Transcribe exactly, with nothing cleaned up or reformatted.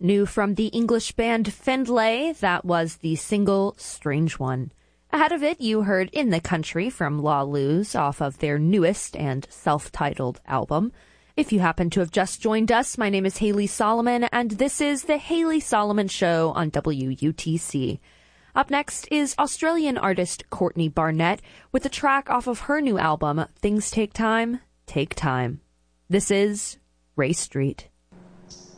New from the English band Findlay, that was the single Strange One. Ahead of it, you heard In the Country from La Luz off of their newest and self-titled album. If you happen to have just joined us, my name is Haley Solomon, and this is The Haley Solomon Show on W U T C. Up next is Australian artist Courtney Barnett with a track off of her new album, Things Take Time, Take Time. This is Ray Street.